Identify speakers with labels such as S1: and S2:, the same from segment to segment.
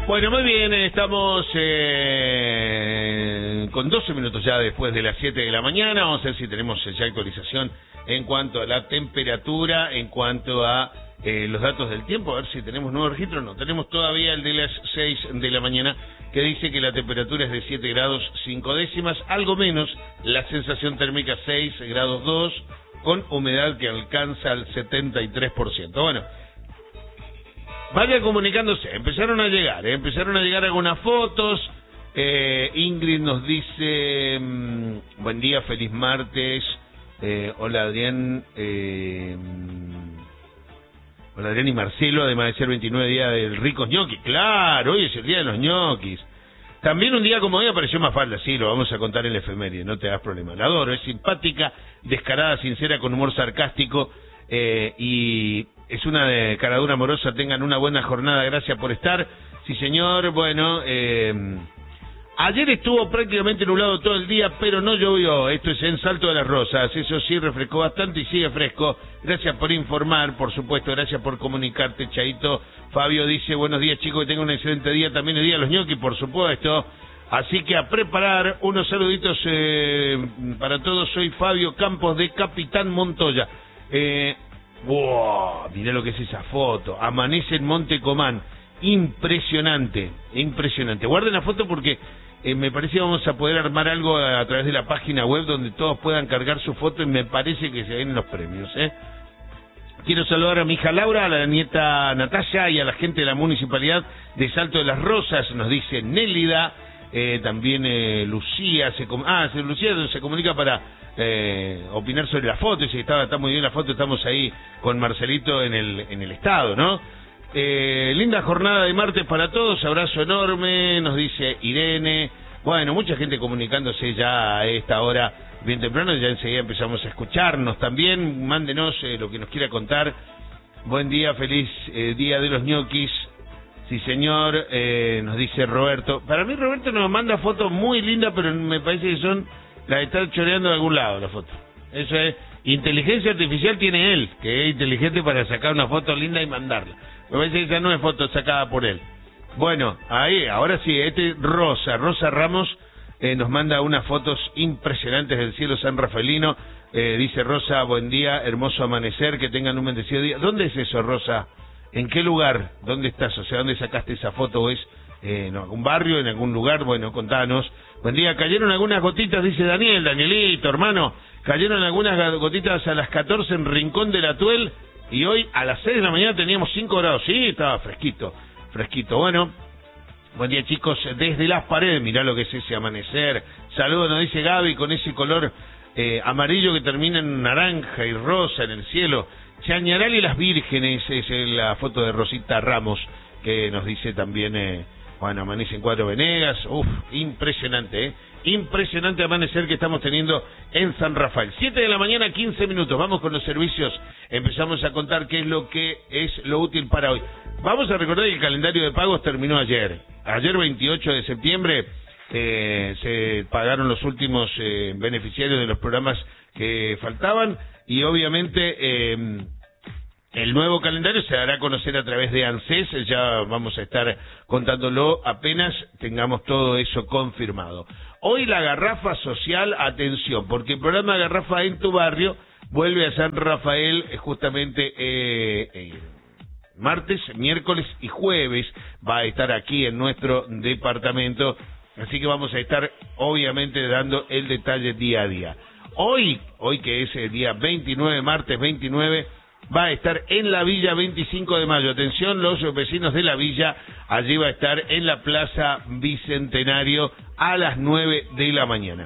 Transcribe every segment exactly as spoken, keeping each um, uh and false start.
S1: Bueno, muy bien, estamos eh, con doce minutos ya después de las siete de la mañana. Vamos a ver si tenemos ya actualización en cuanto a la temperatura, en cuanto a eh, los datos del tiempo, a ver si tenemos nuevo registro. No, tenemos todavía el de las seis de la mañana, que dice que la temperatura es de siete grados cinco décimas, algo menos, la sensación térmica seis grados dos, con humedad que alcanza el setenta y tres por ciento. Bueno, vaya comunicándose, empezaron a llegar, ¿eh? empezaron a llegar algunas fotos. eh, Ingrid nos dice, mmm, buen día, feliz martes. eh, hola Adrián, eh, hola Adrián y Marcelo, además de ser veintinueve día del ricos ñoquis. Claro, hoy es el día de los ñoquis. También un día como hoy apareció Mafalda, sí, lo vamos a contar en la efeméride, no te das problema. La adoro, es simpática, descarada, sincera, con humor sarcástico, eh, y es una de caradura amorosa. Tengan una buena jornada, gracias por estar. Sí, señor. Bueno, eh, ayer estuvo prácticamente nublado todo el día, pero no llovió. Esto es en Salto de las Rosas. Eso sí, refrescó bastante y sigue fresco. Gracias por informar, por supuesto. Gracias por comunicarte, Chaito. Fabio dice, buenos días, chicos, que tengan un excelente día. También el día de los ñoquis, por supuesto. Así que a preparar unos saluditos eh, para todos. Soy Fabio Campos de Capitán Montoya. Eh... ¡Wow! Mirá lo que es esa foto. Amanece en Monte Comán. Impresionante, impresionante. Guarden la foto porque eh, me parece que vamos a poder armar algo a, a través de la página web donde todos puedan cargar su foto y me parece que se ven los premios, ¿eh? Quiero saludar a mi hija Laura, a la nieta Natalia y a la gente de la municipalidad de Salto de las Rosas, nos dice Nélida. Eh, también eh, Lucía se com ah Lucía se comunica para eh, opinar sobre la foto. Dice que está, está muy bien la foto. Estamos ahí con Marcelito en el en el estado, ¿no? Eh, linda jornada de martes para todos, abrazo enorme, nos dice Irene. Bueno, mucha gente comunicándose ya a esta hora bien temprano. Ya enseguida empezamos a escucharnos también. Mándenos eh, lo que nos quiera contar. Buen día, feliz eh, día de los ñoquis. Sí, señor, eh, nos dice Roberto. Para mí Roberto nos manda fotos muy lindas, pero me parece que son las de estar choreando de algún lado la foto. Eso es, inteligencia artificial tiene él, que es inteligente para sacar una foto linda y mandarla. Me parece que esa no es foto sacada por él. Bueno, ahí, ahora sí, este Rosa, Rosa Ramos eh, nos manda unas fotos impresionantes del cielo san rafaelino. Eh, dice Rosa, buen día, hermoso amanecer, que tengan un bendecido día. ¿Dónde es eso, Rosa? ¿En qué lugar? ¿Dónde estás? O sea, ¿dónde sacaste esa foto? ¿O es eh, en algún barrio, en algún lugar? Bueno, contanos. Buen día, cayeron algunas gotitas, dice Daniel, Danielito, hermano. Cayeron algunas gotitas a las catorce en Rincón del Atuel y hoy a las seis de la mañana teníamos cinco grados. Sí, estaba fresquito, fresquito. Bueno, buen día, chicos, desde Las Paredes. Mirá lo que es ese amanecer. Saludos, nos dice Gaby, con ese color eh, amarillo que termina en naranja y rosa en el cielo. Chañaral y las Vírgenes, es la foto de Rosita Ramos, que nos dice también, eh, bueno, amanece en Cuatro Venegas. Uf, impresionante, ¿eh? Impresionante amanecer que estamos teniendo en San Rafael. siete de la mañana, quince minutos. Vamos con los servicios. Empezamos a contar qué es lo que es lo útil para hoy. Vamos a recordar que el calendario de pagos terminó ayer. Ayer, veintiocho de septiembre, eh, se pagaron los últimos eh, beneficiarios de los programas que faltaban. Y obviamente eh, el nuevo calendario se dará a conocer a través de ANSES. Ya vamos a estar contándolo apenas tengamos todo eso confirmado. Hoy la garrafa social, atención, porque el programa Garrafa en tu barrio vuelve a San Rafael justamente eh, eh, martes, miércoles y jueves. Va a estar aquí en nuestro departamento, así que vamos a estar obviamente dando el detalle día a día. Hoy, hoy que es el día veintinueve, martes veintinueve, va a estar en la Villa veinticinco de mayo. Atención, los vecinos de la Villa, allí va a estar en la Plaza Bicentenario a las nueve de la mañana.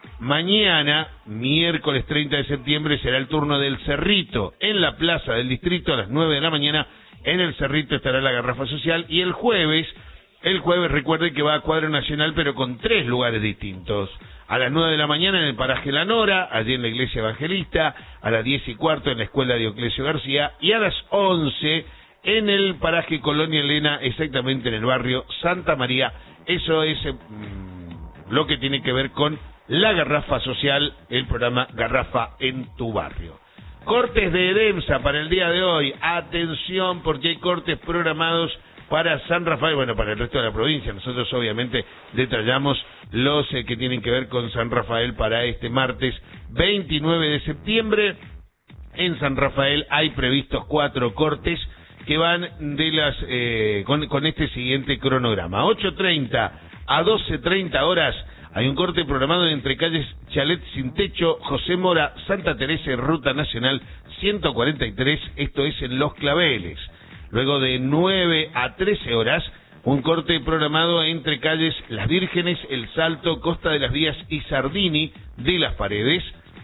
S1: Mañana, miércoles treinta de septiembre, será el turno del Cerrito, en la Plaza del Distrito a las nueve de la mañana. En el Cerrito estará la garrafa social. Y el jueves, el jueves recuerden que va a Cuadro Nacional, pero con tres lugares distintos. A las nueve de la mañana en el paraje La Nora, allí en la Iglesia Evangelista, a las diez y cuarto en la Escuela Dioclesio García, y a las once en el paraje Colonia Elena, exactamente en el barrio Santa María. Eso es mmm, lo que tiene que ver con la garrafa social, el programa Garrafa en tu barrio. Cortes de EDEMSA para el día de hoy. Atención, porque hay cortes programados para San Rafael, bueno, para el resto de la provincia. Nosotros obviamente detallamos los eh, que tienen que ver con San Rafael para este martes veintinueve de septiembre. En San Rafael hay previstos cuatro cortes que van de las eh, con, con este siguiente cronograma. ocho treinta a doce treinta horas hay un corte programado entre calles Chalet Sin Techo, José Mora, Santa Teresa y Ruta Nacional ciento cuarenta y tres, esto es en Los Claveles. Luego de nueve a trece horas, un corte programado entre calles Las Vírgenes, El Salto, Costa de las Vías y Sardini de Las Paredes.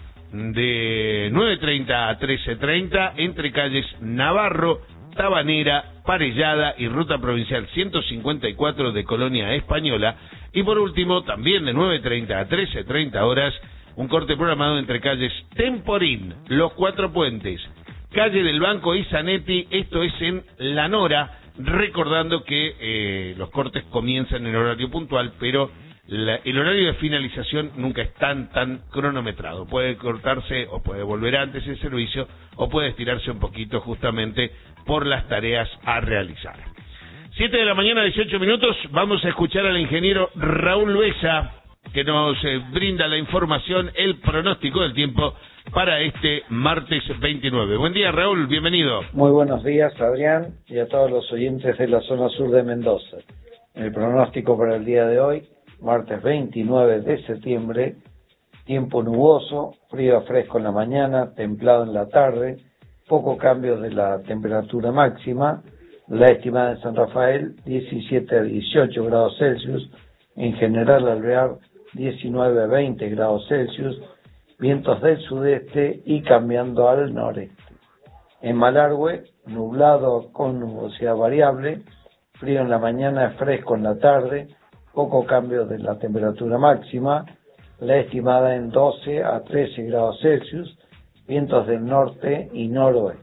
S1: De nueve treinta a trece treinta, entre calles Navarro, Tabanera, Parellada y Ruta Provincial ciento cincuenta y cuatro de Colonia Española. Y por último, también de nueve treinta a trece treinta horas, un corte programado entre calles Temporín, Los Cuatro Puentes, Calle del Banco y Zanetti, esto es en La Nora, recordando que eh, los cortes comienzan en horario puntual, pero la, el horario de finalización nunca es tan, tan cronometrado. Puede cortarse o puede volver antes el servicio o puede estirarse un poquito justamente por las tareas a realizar. siete de la mañana, dieciocho minutos, vamos a escuchar al ingeniero Raúl Besa, que nos eh, brinda la información, el pronóstico del tiempo para este martes veintinueve. Buen día, Raúl, bienvenido.
S2: Muy buenos días, Adrián, y a todos los oyentes de la zona sur de Mendoza. El pronóstico para el día de hoy, martes veintinueve de septiembre, tiempo nuboso, frío a fresco en la mañana, templado en la tarde, poco cambio de la temperatura máxima, la estimada en San Rafael diecisiete a dieciocho grados Celsius, en general Alvear diecinueve a veinte grados Celsius, vientos del sudeste y cambiando al noreste. En Malargüe, nublado con nubosidad variable, frío en la mañana, fresco en la tarde, poco cambio de la temperatura máxima, la estimada en doce a trece grados Celsius, vientos del norte y noroeste.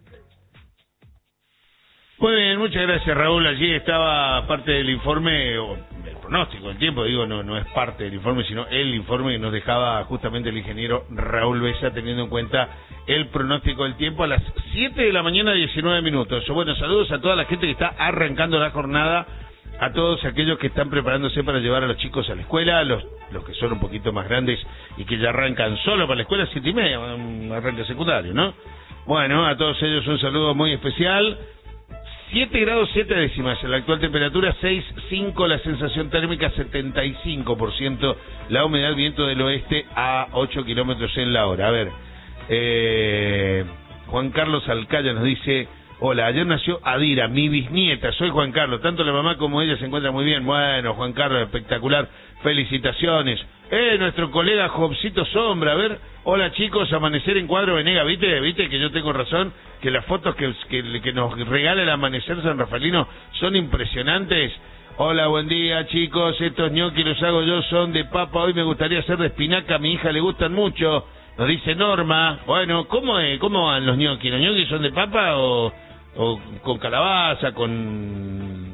S1: Muy bien, muchas gracias, Raúl. Allí estaba parte del informe, o del pronóstico del tiempo, digo, no, no es parte del informe, sino el informe que nos dejaba justamente el ingeniero Raúl Besa, teniendo en cuenta el pronóstico del tiempo a las siete de la mañana, diecinueve minutos. Bueno, saludos a toda la gente que está arrancando la jornada, a todos aquellos que están preparándose para llevar a los chicos a la escuela, los los que son un poquito más grandes y que ya arrancan solo para la escuela, siete y media, un arranque secundario, ¿no? Bueno, a todos ellos un saludo muy especial. siete grados siete décimas, la actual temperatura seis punto cinco, la sensación térmica setenta y cinco por ciento, la humedad viento del oeste a ocho kilómetros en la hora. A ver, eh, Juan Carlos Alcaya nos dice: hola, ayer nació Adira, mi bisnieta, soy Juan Carlos, tanto la mamá como ella se encuentran muy bien. Bueno, Juan Carlos, espectacular, felicitaciones. Eh, nuestro colega Jobcito Sombra, a ver, hola chicos, amanecer en Cuadro Venega, ¿viste? ¿Viste que yo tengo razón? Que las fotos que, que, que nos regala el amanecer San Rafaelino son impresionantes. Hola, buen día chicos, estos ñoquis los hago yo, son de papa, hoy me gustaría hacer de espinaca, a mi hija le gustan mucho, nos dice Norma. Bueno, ¿cómo es? ¿Cómo van los ñoquis? ¿Los ñoquis son de papa o, o con calabaza, con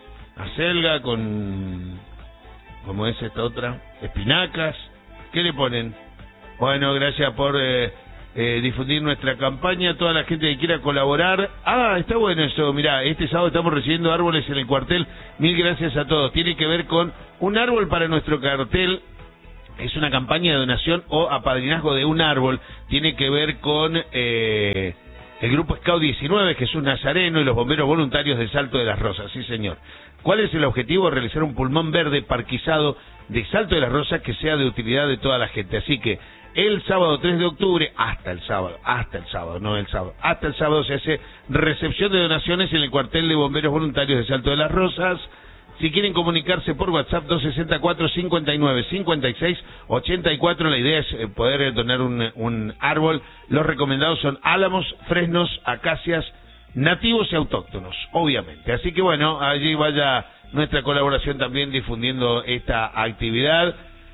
S1: acelga, con... ¿cómo es esta otra? Espinacas. ¿Qué le ponen? Bueno, gracias por eh, eh, difundir nuestra campaña. Toda la gente que quiera colaborar. Ah, está bueno eso. Mirá, este sábado estamos recibiendo árboles en el cuartel. Mil gracias a todos. Tiene que ver con un árbol para nuestro cartel. Es una campaña de donación o apadrinazgo de un árbol. Tiene que ver con eh, el grupo Scout diecinueve, Jesús Nazareno y los bomberos voluntarios de Salto de las Rosas. Sí, señor. ¿Cuál es el objetivo? Realizar un pulmón verde parquizado de Salto de las Rosas que sea de utilidad de toda la gente. Así que el sábado tres de octubre, hasta el sábado, hasta el sábado, no el sábado, hasta el sábado se hace recepción de donaciones en el cuartel de bomberos voluntarios de Salto de las Rosas. Si quieren comunicarse por WhatsApp, dos sesenta y cuatro, cincuenta y nueve, cincuenta y seis, ochenta y cuatro, la idea es poder donar un, un árbol. Los recomendados son álamos, fresnos, acacias, nativos y autóctonos, obviamente. Así que bueno, allí vaya nuestra colaboración también difundiendo esta actividad.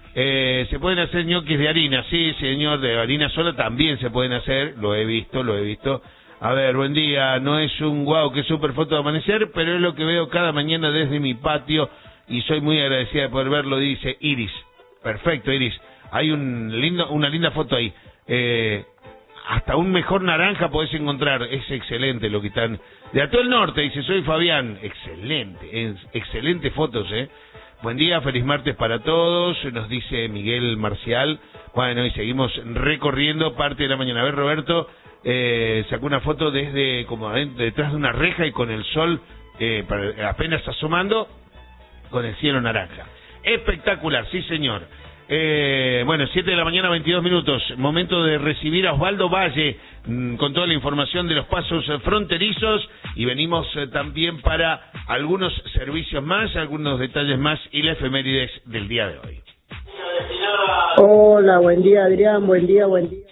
S1: Eh, se pueden hacer ñoquis de harina, sí, señor, de harina sola también se pueden hacer, lo he visto, lo he visto. A ver, buen día, no es un guau, qué super foto de amanecer, pero es lo que veo cada mañana desde mi patio y soy muy agradecida de poder verlo, dice Iris. Perfecto, Iris, hay un lindo, una linda foto ahí. Eh, hasta un mejor naranja podés encontrar, es excelente lo que están De a todo el norte, dice, soy Fabián. Excelente, es, excelentes fotos, ¿eh? Buen día, feliz martes para todos, nos dice Miguel Marcial. Bueno, y seguimos recorriendo parte de la mañana. A ver, Roberto, eh, sacó una foto desde como adentro, detrás de una reja y con el sol eh, para, apenas asomando, con el cielo naranja. Espectacular, sí señor. Eh, bueno, siete de la mañana, veintidós minutos. Momento de recibir a Osvaldo Valle mmm, con toda la información de los pasos fronterizos. Y venimos eh, también para algunos servicios más, algunos detalles más y la efemérides del día de hoy.
S3: Hola, buen día Adrián, buen día, buen día.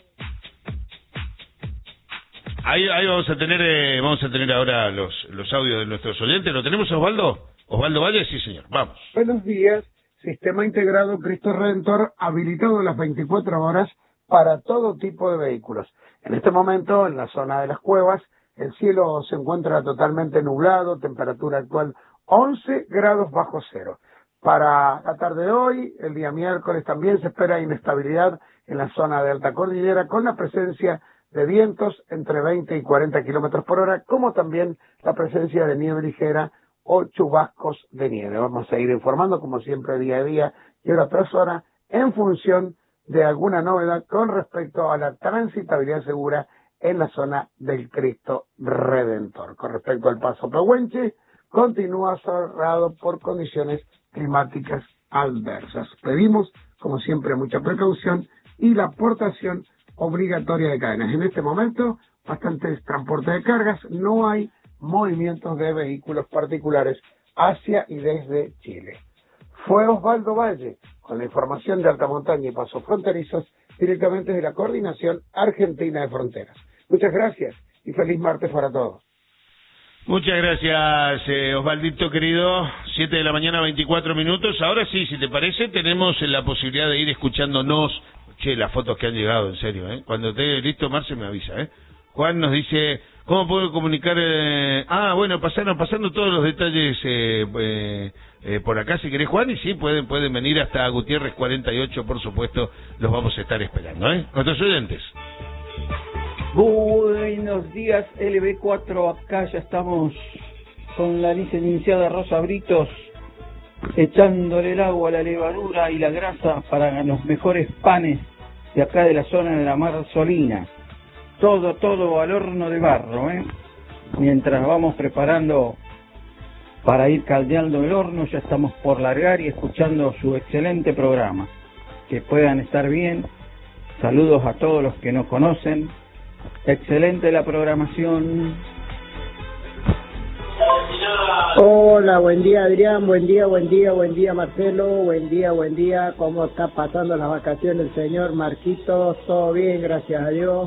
S1: Ahí, ahí vamos a tener eh, vamos a tener ahora los, los audios de nuestros oyentes. ¿Lo tenemos, Osvaldo? Osvaldo Valle, sí señor, vamos.
S4: Buenos días. Sistema integrado Cristo Redentor habilitado las veinticuatro horas para todo tipo de vehículos. En este momento, en la zona de las cuevas, el cielo se encuentra totalmente nublado, temperatura actual once grados bajo cero. Para la tarde de hoy, el día miércoles, también se espera inestabilidad en la zona de alta cordillera con la presencia de vientos entre veinte y cuarenta kilómetros por hora, como también la presencia de nieve ligera o chubascos de nieve. Vamos a ir informando, como siempre, día a día y hora tras hora, en función de alguna novedad con respecto a la transitabilidad segura en la zona del Cristo Redentor. Con respecto al paso Pehuenche, continúa cerrado por condiciones climáticas adversas. Pedimos, como siempre, mucha precaución y la aportación obligatoria de cadenas. En este momento, bastantes transportes de cargas, no hay movimientos de vehículos particulares hacia y desde Chile. Fue Osvaldo Valle con la información de alta montaña y pasos fronterizos directamente de la Coordinación Argentina de Fronteras. Muchas gracias y feliz martes para todos.
S1: Muchas gracias, eh, Osvaldito querido. Siete de la mañana, veinticuatro minutos. Ahora sí, si te parece, tenemos la posibilidad de ir escuchándonos. Che, las fotos que han llegado, en serio, ¿eh? Cuando esté listo, Marce me avisa, ¿eh? Juan nos dice, ¿cómo puedo comunicar? Eh... Ah, bueno, pasaron pasando todos los detalles eh, eh, eh, por acá, si querés, Juan, y sí, pueden pueden venir hasta Gutiérrez cuarenta y ocho, por supuesto, los vamos a estar esperando, ¿eh? Nuestros oyentes.
S5: Buenos días, L B cuatro, acá ya estamos con la licenciada Rosa Britos, echándole el agua, la levadura y la grasa para los mejores panes de acá de la zona de la Marzolina. Todo, todo al horno de barro, ¿eh? Mientras vamos preparando para ir caldeando el horno, ya estamos por largar y escuchando su excelente programa. Que puedan estar bien. Saludos a todos los que nos conocen. Excelente la programación.
S3: Hola, buen día Adrián, buen día, buen día, buen día Marcelo, buen día, buen día. ¿Cómo está pasando las vacaciones el señor Marquito? Todo bien, gracias a Dios.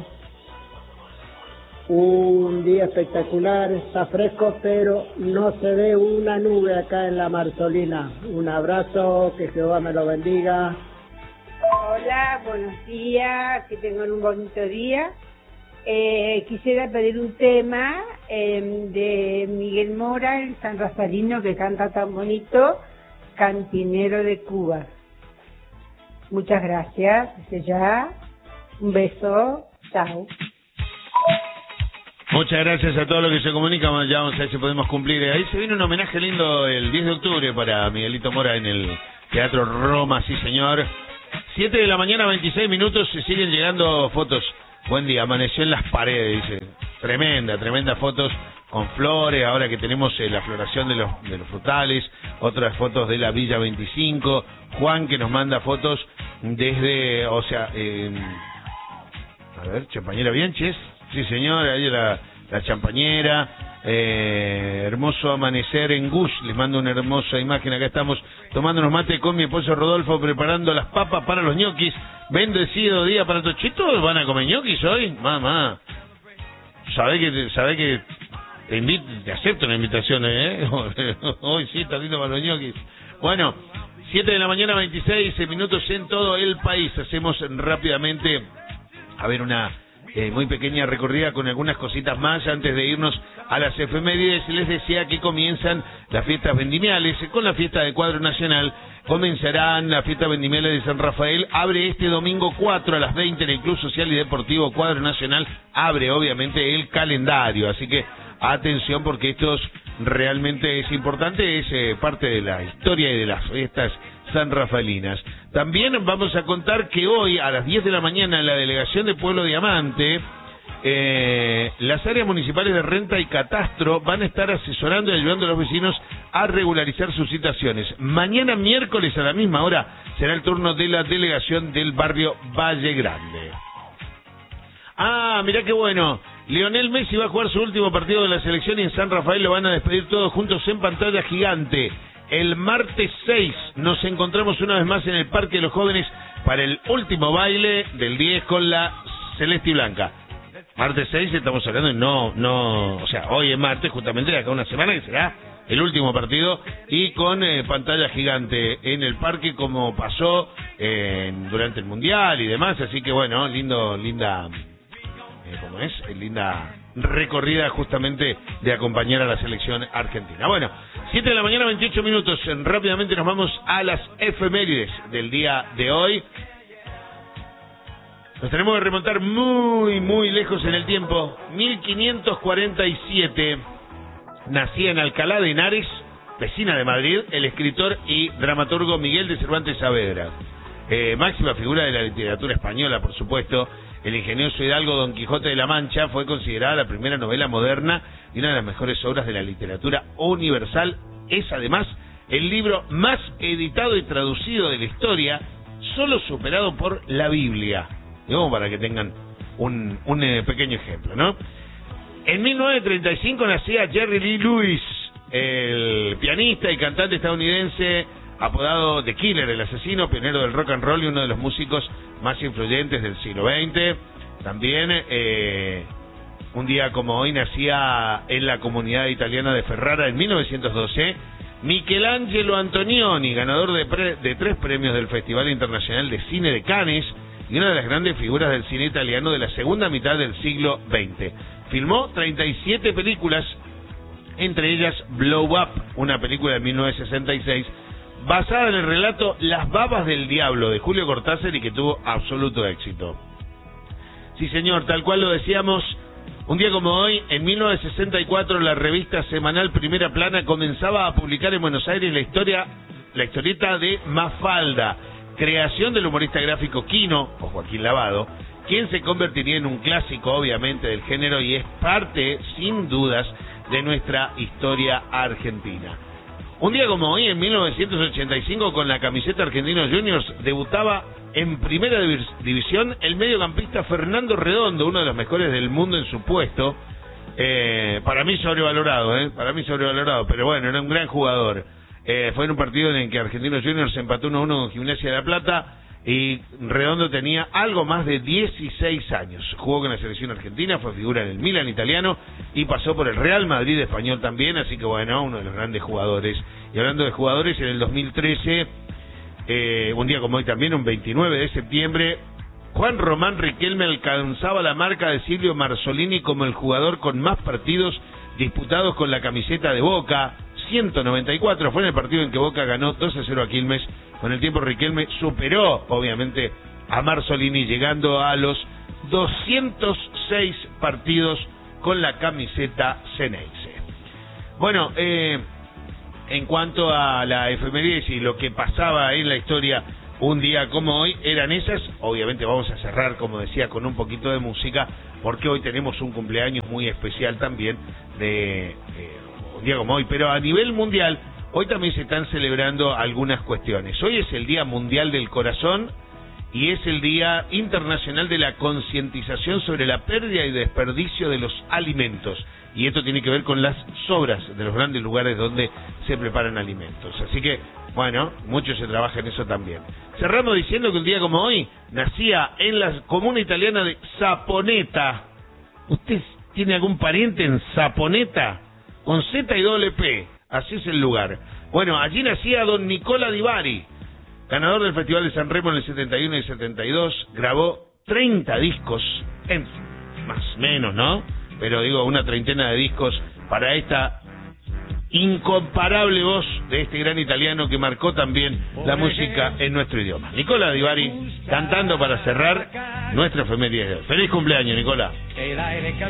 S3: Un día espectacular, está fresco, pero no se ve una nube acá en la Marzolina. Un abrazo, que Jehová me lo bendiga.
S6: Hola, buenos días, que tengan un bonito día. Eh, quisiera pedir un tema eh, de Miguel Mora, el San Rafaelino, que canta tan bonito, Cantinero de Cuba. Muchas gracias, desde ya, un beso, chao.
S1: Muchas gracias a todos los que se comunican, ya vamos a ver si podemos cumplir. Ahí se viene un homenaje lindo el diez de octubre para Miguelito Mora en el Teatro Roma, sí señor. siete de la mañana, veintiséis minutos, se siguen llegando fotos. Buen día, amaneció en las paredes, dice. Tremenda, tremenda fotos con flores, ahora que tenemos eh, la floración de los, de los frutales, otras fotos de la Villa veinticinco. Juan que nos manda fotos desde, o sea, eh, a ver, Champañera Bianches. Sí, señor, ahí la, la Champañera, eh, hermoso amanecer en Gush, les mando una hermosa imagen, acá estamos tomándonos mate con mi esposo Rodolfo, preparando las papas para los ñoquis, bendecido día para todos. ¿Chitos van a comer ñoquis hoy? Mamá, sabe que, sabe que te, invito, te acepto la invitación, ¿eh? Hoy sí, está lindo para los ñoquis. Bueno, siete de la mañana, veintiséis minutos en todo el país, hacemos rápidamente, a ver, una... Eh, muy pequeña recorrida con algunas cositas más antes de irnos a las efemérides. Les decía que comienzan las fiestas vendimiales con la fiesta de Cuadro Nacional. Comenzarán las fiestas vendimiales de San Rafael. Abre este domingo cuatro a las veinte en el Club Social y Deportivo Cuadro Nacional. Abre obviamente el calendario, así que atención porque esto realmente es importante, es eh, parte de la historia y de las fiestas sanrafaelinas. También vamos a contar que hoy a las diez de la mañana en la delegación de Pueblo Diamante, eh, las áreas municipales de renta y catastro van a estar asesorando y ayudando a los vecinos a regularizar sus situaciones. Mañana miércoles a la misma hora será el turno de la delegación del barrio Valle Grande. Ah, mirá qué bueno. Lionel Messi va a jugar su último partido de la selección y en San Rafael lo van a despedir todos juntos en pantalla gigante. El martes seis nos encontramos una vez más en el Parque de los Jóvenes para el último baile del diez con la Celeste y Blanca. Martes seis estamos hablando de no, no, o sea, hoy es martes, justamente de acá una semana que será el último partido y con eh, pantalla gigante en el parque como pasó eh, durante el Mundial y demás, así que bueno, lindo, linda... Eh, ¿Cómo es? Linda recorrida justamente de acompañar a la selección argentina. Bueno, siete de la mañana, veintiocho minutos. Rápidamente nos vamos a las efemérides del día de hoy. Nos tenemos que remontar muy, muy lejos en el tiempo. mil quinientos cuarenta y siete nacía en Alcalá de Henares, vecina de Madrid, el escritor y dramaturgo Miguel de Cervantes Saavedra. Eh, máxima figura de la literatura española, por supuesto. El ingenioso hidalgo Don Quijote de la Mancha fue considerada la primera novela moderna y una de las mejores obras de la literatura universal. Es además el libro más editado y traducido de la historia, solo superado por la Biblia. Digamos para que tengan un, un eh, pequeño ejemplo, ¿no? En mil novecientos treinta y cinco nacía Jerry Lee Lewis, el pianista y cantante estadounidense, apodado The Killer, el asesino, pionero del rock and roll y uno de los músicos más influyentes del siglo veinte. También, eh, un día como hoy, nacía en la comunidad italiana de Ferrara en mil novecientos doce Michelangelo Antonioni, ganador de, pre, de tres premios del Festival Internacional de Cine de Cannes y una de las grandes figuras del cine italiano de la segunda mitad del siglo veinte. Filmó treinta y siete películas, entre ellas Blow Up, una película de mil novecientos sesenta y seis, basada en el relato Las babas del diablo de Julio Cortázar y que tuvo absoluto éxito. Sí, señor, tal cual lo decíamos, un día como hoy, en mil novecientos sesenta y cuatro, la revista semanal Primera Plana comenzaba a publicar en Buenos Aires la historia, la historieta de Mafalda, creación del humorista gráfico Quino, o Joaquín Lavado, quien se convertiría en un clásico, obviamente, del género y es parte, sin dudas, de nuestra historia argentina. Un día como hoy, en mil novecientos ochenta y cinco, con la camiseta Argentinos Juniors, debutaba en Primera División el mediocampista Fernando Redondo, uno de los mejores del mundo en su puesto. Eh, para mí sobrevalorado, eh, para mí sobrevalorado, pero bueno, era un gran jugador. Eh, fue en un partido en el que Argentinos Juniors empató uno a uno con Gimnasia de la Plata y Redondo tenía algo más de dieciséis años. Jugó con la selección argentina, fue figura en el Milan italiano y pasó por el Real Madrid español también, así que bueno, uno de los grandes jugadores. Y hablando de jugadores, en el dos mil trece, eh, un día como hoy también, un veintinueve de septiembre, Juan Román Riquelme alcanzaba la marca de Silvio Marzolini como el jugador con más partidos disputados con la camiseta de Boca, ciento noventa y cuatro. Fue en el partido en que Boca ganó dos a cero a Quilmes. Con el tiempo Riquelme superó, obviamente, a Marzolini, llegando a los doscientos seis partidos con la camiseta Ceneice. Bueno, eh, en cuanto a la efemérides y lo que pasaba en la historia un día como hoy, eran esas. Obviamente vamos a cerrar, como decía, con un poquito de música, porque hoy tenemos un cumpleaños muy especial también de... Eh, un día como hoy, pero a nivel mundial, hoy también se están celebrando algunas cuestiones. Hoy es el Día Mundial del Corazón y es el Día Internacional de la Concientización sobre la pérdida y desperdicio de los alimentos. Y esto tiene que ver con las sobras de los grandes lugares donde se preparan alimentos. Así que, bueno, mucho se trabaja en eso también. Cerramos diciendo que un día como hoy nacía en la comuna italiana de Saponeta. ¿Usted tiene algún pariente en Saponeta? Con Z y doble P, así es el lugar. Bueno, allí nacía don Nicola Di Bari, ganador del Festival de San Remo en el setenta y uno y setenta y dos, grabó treinta discos, en más o menos, ¿no? Pero digo, una treintena de discos para esta incomparable voz de este gran italiano que marcó también la música en nuestro idioma. Nicola Di Bari, cantando para cerrar nuestra efeméride de hoy. ¡Feliz cumpleaños, Nicola!